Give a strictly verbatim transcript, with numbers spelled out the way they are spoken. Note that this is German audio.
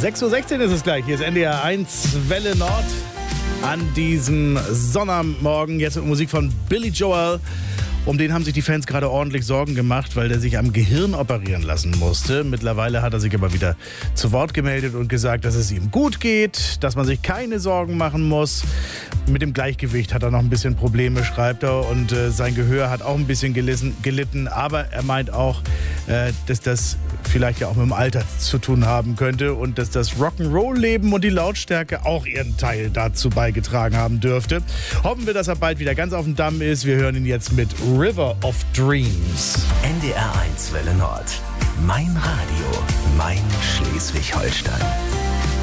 sechs Uhr sechzehn ist es gleich. Hier ist N D R eins Welle Nord an diesem Sonnabendmorgen. Jetzt mit Musik von Billy Joel. Um den haben sich die Fans gerade ordentlich Sorgen gemacht, weil der sich am Gehirn operieren lassen musste. Mittlerweile hat er sich aber wieder zu Wort gemeldet und gesagt, dass es ihm gut geht, dass man sich keine Sorgen machen muss. Mit dem Gleichgewicht hat er noch ein bisschen Probleme, schreibt er. Und äh, sein Gehör hat auch ein bisschen gelissen, gelitten. Aber er meint auch, äh, dass das vielleicht ja auch mit dem Alter zu tun haben könnte. Und dass das Rock'n'Roll-Leben und die Lautstärke auch ihren Teil dazu beigetragen haben dürfte. Hoffen wir, dass er bald wieder ganz auf dem Damm ist. Wir hören ihn jetzt mit River of Dreams. N D R eins Welle Nord. Mein Radio, mein Schleswig-Holstein.